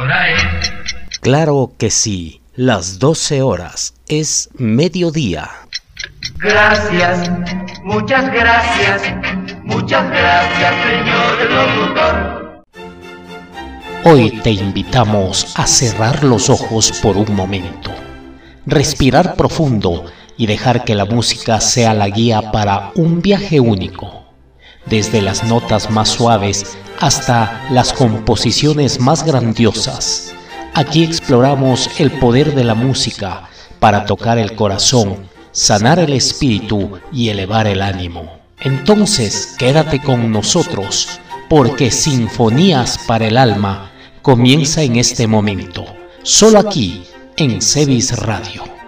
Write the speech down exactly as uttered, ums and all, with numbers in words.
hora es? Claro que sí, las doce horas es mediodía. Gracias, muchas gracias, muchas gracias, señor locutor. Hoy te invitamos a cerrar los ojos por un momento, respirar profundo y dejar que la música sea la guía para un viaje único. Desde las notas más suaves hasta las composiciones más grandiosas, aquí exploramos el poder de la música para tocar el corazón, sanar el espíritu y elevar el ánimo. Entonces, quédate con nosotros, porque Sinfonías para el Alma comienza en este momento, solo aquí en Cebis Radio.